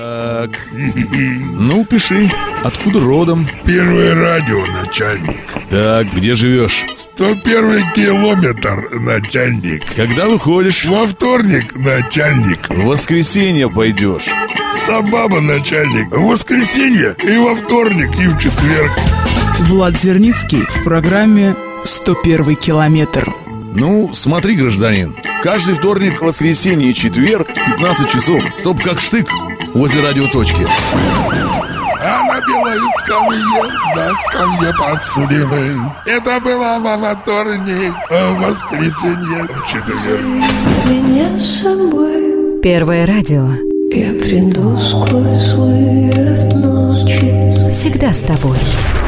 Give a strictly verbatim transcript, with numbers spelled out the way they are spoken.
Так, ну пиши, откуда родом? Первое радио, начальник. Так, где живешь? Сто первый километр, начальник. Когда выходишь? Во вторник, начальник. В воскресенье пойдешь. Собаба, начальник. В воскресенье и во вторник, и в четверг. Влад Зерницкий в программе «сто первый километр». Ну, смотри, гражданин, каждый вторник, воскресенье и четверг в пятнадцать часов, чтоб как штык возле радиоточки. А на белой скамье, на скамье подсудимых. Это было во вторник, а в воскресенье, в четверг. Меня с собой. Первое радио. Я приду сквозь злые ночи. Всегда с тобой.